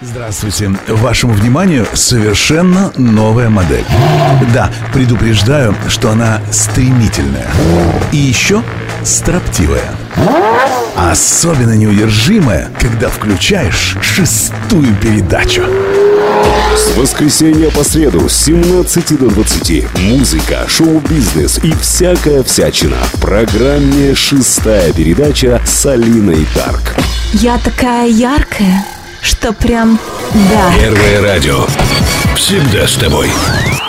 Здравствуйте. Вашему вниманию совершенно новая модель. Да, предупреждаю, что она стремительная. И еще строптивая. Особенно неудержимая, когда включаешь шестую передачу. С воскресенья по среду с 17 до 20. Музыка, шоу-бизнес и всякая всячина. В программе «Шестая передача» с Алиной Тарк. Я такая яркая, что прям да. Первое радио. Всегда с тобой.